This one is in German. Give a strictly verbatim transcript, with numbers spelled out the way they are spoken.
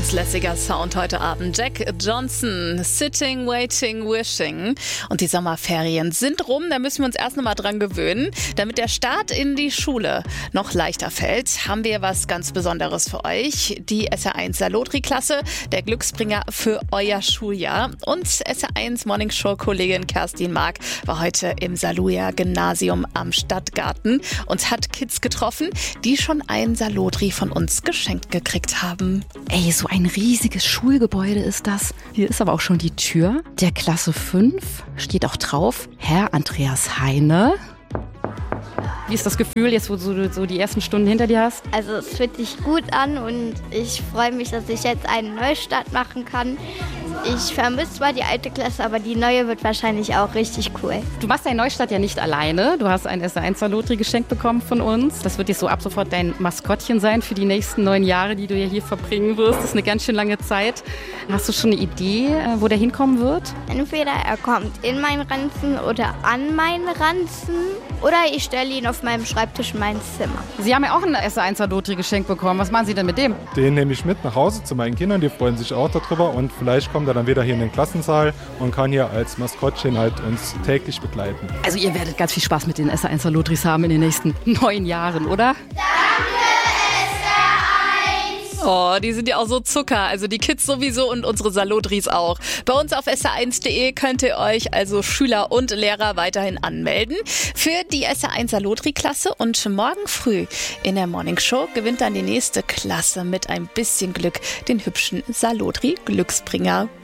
ganz lässiger Sound heute Abend. Jack Johnson, Sitting, Waiting, Wishing. Und die Sommerferien sind rum, da müssen wir uns erst noch mal dran gewöhnen. Damit der Start in die Schule noch leichter fällt, haben wir was ganz Besonderes für euch. Die S R eins Salotri-Klasse, der Glücksbringer für euer Schuljahr. Und S R eins Morning Show-Kollegin Kerstin Mark war heute im Saluja-Gymnasium am Stadtgarten und hat Kids getroffen, die schon ein Salotri von uns geschenkt gekriegt haben. Ey, so ein riesiges Schulgebäude ist das. Hier ist aber auch schon die Tür. Der Klasse fünf steht auch drauf, Herr Andreas Heine. Wie ist das Gefühl, jetzt wo du so die ersten Stunden hinter dir hast? Also es fühlt sich gut an und ich freue mich, dass ich jetzt einen Neustart machen kann. Ich vermisse zwar die alte Klasse, aber die neue wird wahrscheinlich auch richtig cool. Du machst deinen Neustart ja nicht alleine. Du hast ein S R eins Salotri geschenkt bekommen von uns. Das wird jetzt so ab sofort dein Maskottchen sein für die nächsten neun Jahre, die du ja hier verbringen wirst. Das ist eine ganz schön lange Zeit. Hast du schon eine Idee, wo der hinkommen wird? Entweder er kommt in meinen Ranzen oder an meinen Ranzen oder ich stelle ihn auf meinem Schreibtisch in mein Zimmer. Sie haben ja auch ein S R eins Salotri geschenkt bekommen. Was machen Sie denn mit dem? Den nehme ich mit nach Hause zu meinen Kindern. Die freuen sich auch darüber und vielleicht kommt er dann wieder hier in den Klassensaal und kann hier als Maskottchen halt uns täglich begleiten. Also ihr werdet ganz viel Spaß mit den S R eins Salotris haben in den nächsten neun Jahren, oder? Oh, die sind ja auch so Zucker, also die Kids sowieso und unsere Salotris auch. Bei uns auf S R eins punkt de könnt ihr euch also Schüler und Lehrer weiterhin anmelden für die S R eins Salotri-Klasse und morgen früh in der Morning Show gewinnt dann die nächste Klasse mit ein bisschen Glück den hübschen Salotri-Glücksbringer.